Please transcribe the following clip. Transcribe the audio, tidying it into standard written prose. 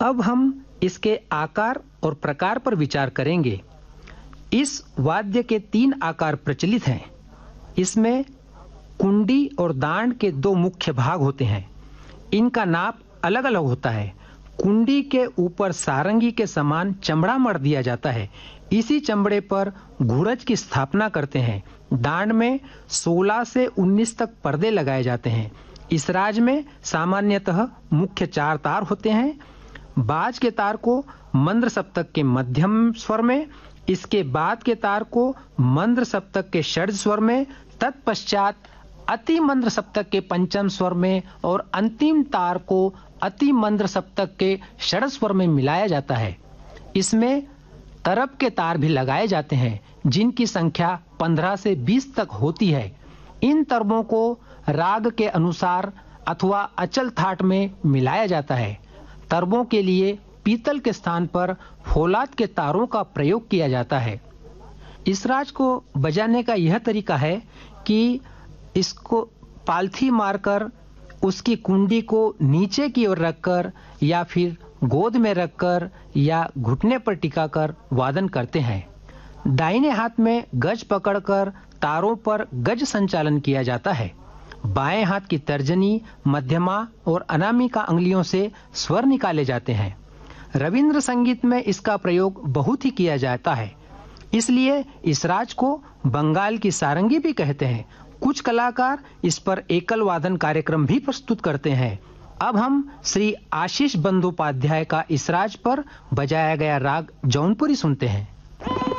अब हम इसके आकार और प्रकार पर विचार करेंगे। इस वाद्य के 3 आकार प्रचलित हैं। इसमें कुंडी और दांड के 2 मुख्य भाग होते हैं। इनका नाप अलग अलग होता है। कुंडी के ऊपर सारंगी के समान चमड़ा मढ़ दिया जाता है। इसी चमड़े पर घुरज की स्थापना करते हैं। दांड में 16 से 19 तक पर्दे लगाए जाते हैं। इस राज में सामान्यतः मुख्य 4 तार होते हैं। बाज के तार को मंद्र सप्तक के मध्यम स्वर में, इसके बाद के तार को मंद्र सप्तक के षड्ज स्वर में, तत्पश्चात अति मंद्र सप्तक के पंचम स्वर में और अंतिम तार को अति मंद्र सप्तक के षड्ज स्वर में मिलाया जाता है। इसमें तरब के तार भी लगाए जाते हैं, जिनकी संख्या 15 से 20 तक होती है। इन तरबों को राग के अनुसार अथवा अचल थाट में मिलाया जाता है। तरबों के लिए पीतल के स्थान पर फौलाद के तारों का प्रयोग किया जाता है। इस राज को बजाने का यह तरीका है कि इसको पालथी मारकर उसकी कुंडी को नीचे की ओर रखकर या फिर गोद में रखकर या घुटने पर टिकाकर वादन करते हैं। दाहिने हाथ में गज पकड़कर तारों पर गज संचालन किया जाता है। बाएं हाथ की तर्जनी, मध्यमा और अनामिका अंगुलियों से स्वर निकाले जाते हैं। रविंद्र संगीत में इसका प्रयोग बहुत ही किया जाता है, इसलिए इस राज को बंगाल की सारंगी भी कहते हैं। कुछ कलाकार इस पर एकल वादन कार्यक्रम भी प्रस्तुत करते हैं। अब हम श्री आशीष बंदोपाध्याय का इस राज पर बजाया गया राग जौनपुरी सुनते हैं।